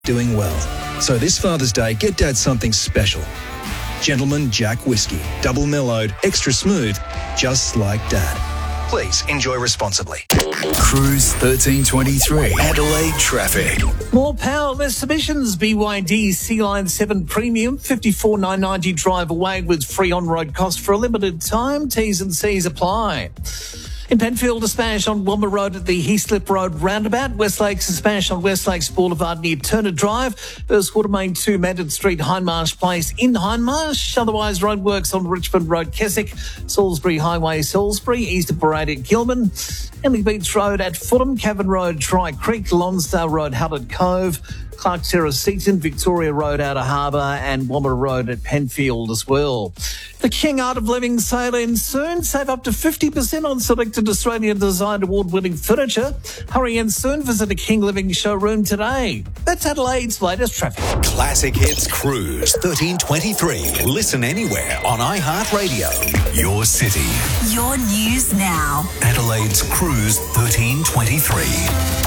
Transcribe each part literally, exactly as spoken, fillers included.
doing well. So this Father's Day, get Dad something special. Gentleman Jack Whiskey, double mellowed, extra smooth, just like Dad. Please enjoy responsibly. Cruise thirteen twenty-three, Adelaide traffic. More power, less emissions. B Y D Sea Line seven Premium, fifty-four thousand nine hundred ninety drive away with free on-road cost for a limited time. T's and C's apply. In Penfield, a smash on Womber Road at the Heaslip Road roundabout. West Lakes, a smash on West Lakes Boulevard near Turner Drive. First Quarter Main two, Madden Street, Hindmarsh Place in Hindmarsh. Otherwise, roadworks on Richmond Road, Keswick. Salisbury Highway, Salisbury. East of Parade at Gilman. Emily Beach Road at Fulham. Cavan Road, Tri Creek. Lonsdale Road, Howard Cove. Clark Terrace, Seaton, Victoria Road, Outer Harbour, and Womber Road at Penfield as well. The King Art of Living sale ends soon. Save up to fifty percent on selected Australian Design Award-winning furniture. Hurry in soon. Visit a King Living showroom today. That's Adelaide's latest traffic. Classic Hits Cruise thirteen twenty-three. Listen anywhere on iHeartRadio. Your city. Your news now. Adelaide's Cruise thirteen twenty-three.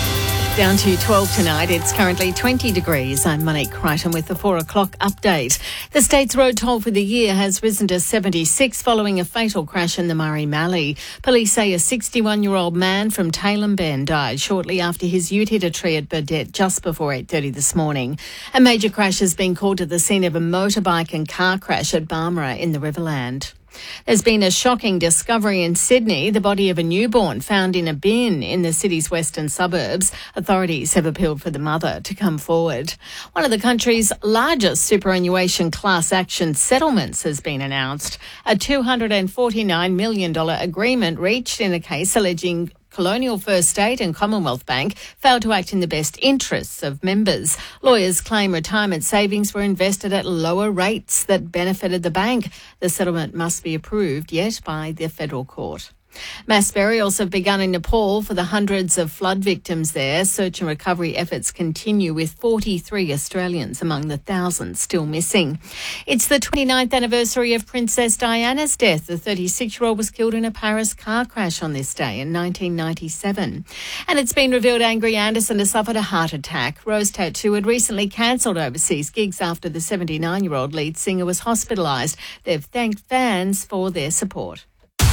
Down to twelve tonight. It's currently twenty degrees. I'm Monique Crichton with the four o'clock update. The state's road toll for the year has risen to seventy-six following a fatal crash in the Murray Mallee. Police say a sixty-one-year-old man from Tailem Bend died shortly after his ute hit a tree at Burdett just before eight thirty this morning. A major crash has been called to the scene of a motorbike and car crash at Barmera in the Riverland. There's been a shocking discovery in Sydney, the body of a newborn found in a bin in the city's western suburbs. Authorities have appealed for the mother to come forward. One of the country's largest superannuation class action settlements has been announced. A two hundred forty-nine million dollars agreement reached in a case alleging Colonial First State and Commonwealth Bank failed to act in the best interests of members. Lawyers claim retirement savings were invested at lower rates that benefited the bank. The settlement must be approved yet by the federal court. Mass burials have begun in Nepal for the hundreds of flood victims there. Search and recovery efforts continue with forty-three Australians among the thousands still missing. It's the twenty-ninth anniversary of Princess Diana's death. The thirty-six-year-old was killed in a Paris car crash on this day in nineteen ninety-seven. And it's been revealed Angry Anderson has suffered a heart attack. Rose Tattoo had recently cancelled overseas gigs after the seventy-nine-year-old lead singer was hospitalised. They've thanked fans for their support.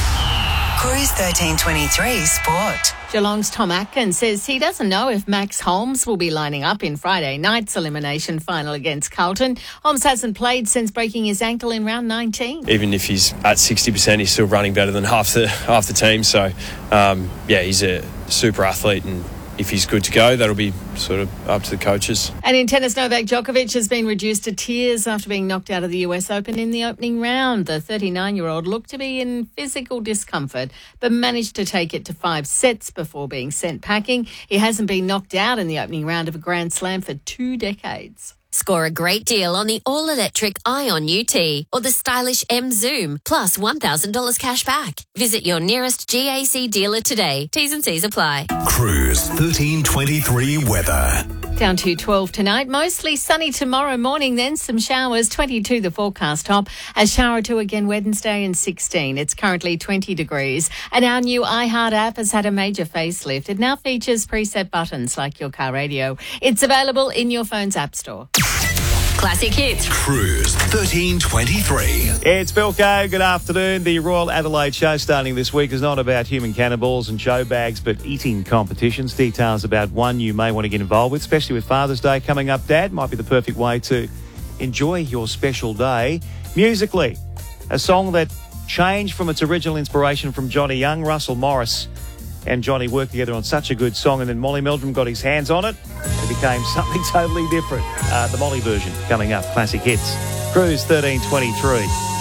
Cruise thirteen twenty-three Sport. Geelong's Tom Atkins says he doesn't know if Max Holmes will be lining up in Friday night's elimination final against Carlton. Holmes hasn't played since breaking his ankle in round nineteen. Even if he's at sixty percent, he's still running better than half the half the team. So, um, yeah, he's a super athlete, and if he's good to go, that'll be sort of up to the coaches. And in tennis, Novak Djokovic has been reduced to tears after being knocked out of the U S Open in the opening round. The thirty-nine-year-old looked to be in physical discomfort, but managed to take it to five sets before being sent packing. He hasn't been knocked out in the opening round of a Grand Slam for two decades. Score a great deal on the all-electric Ion U T or the stylish M Zoom, plus one thousand dollars cash back. Visit your nearest G A C dealer today. T's and C's apply. Cruise thirteen twenty-three weather. Down to twelve tonight, mostly sunny tomorrow morning, then some showers, twenty-two the forecast top. A shower or two again Wednesday and sixteen. It's currently twenty degrees. And our new iHeart app has had a major facelift. It now features preset buttons like your car radio. It's available in your phone's app store. Classic Hits. Cruise thirteen twenty-three. It's Bilko. Good afternoon. The Royal Adelaide Show starting this week is not about human cannonballs and show bags, but eating competitions. Details about one you may want to get involved with, especially with Father's Day coming up. Dad, might be the perfect way to enjoy your special day. Musically, a song that changed from its original inspiration from Johnny Young. Russell Morris and Johnny worked together on such a good song, and then Molly Meldrum got his hands on it. It became something totally different. Uh, the Molly version coming up. Classic Hits. Cruise thirteen twenty-three.